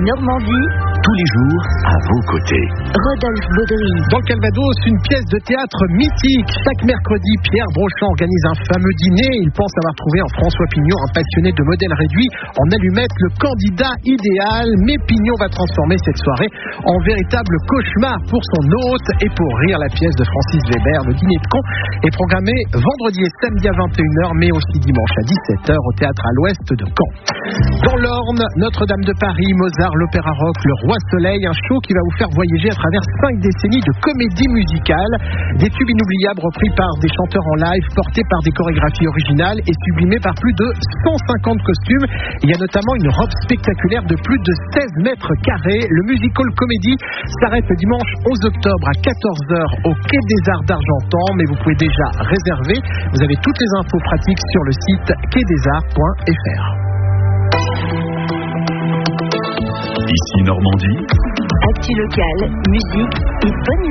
Normandie, tous les jours à vos côtés. Rodolphe Baudry. Dans le Calvados, une pièce de théâtre mythique. Chaque mercredi, Pierre Brochand organise un fameux dîner. Il pense avoir trouvé en François Pignon, un passionné de modèles réduits, en allumettes, le candidat idéal. Mais Pignon va transformer cette soirée en véritable cauchemar pour son hôte. Et pour rire, la pièce de Francis Weber, Le Dîner de Con, est programmée vendredi et samedi à 21h, mais aussi dimanche à 17h au Théâtre à l'Ouest de Caen. Dans l'Orne, Notre-Dame de Paris, Mozart, l'Opéra Rock, Le Roi Soleil, un show qui va vous faire voyager à travers 5 décennies de comédie musicale. Des tubes inoubliables repris par des chanteurs en live, portés par des chorégraphies originales et sublimés par plus de 150 costumes. Il y a notamment une robe spectaculaire de plus de 16 mètres carrés. Le musical comédie s'arrête le dimanche 11 octobre à 14h au Quai des Arts d'Argentan, mais vous pouvez déjà réserver. Vous avez toutes les infos pratiques sur le site quaidesarts.fr. Ici Normandie. Actu locale, musique et bonne